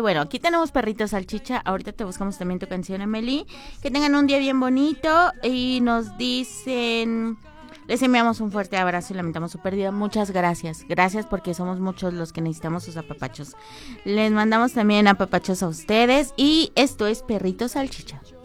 Bueno, aquí tenemos Perrito Salchicha. Ahorita te buscamos también tu canción, Emily. Que tengan un día bien bonito. Y nos dicen... Les enviamos un fuerte abrazo y lamentamos su pérdida. Muchas gracias. Gracias porque somos muchos los que necesitamos sus apapachos. Les mandamos también apapachos a ustedes. Y esto es Perrito Salchicha.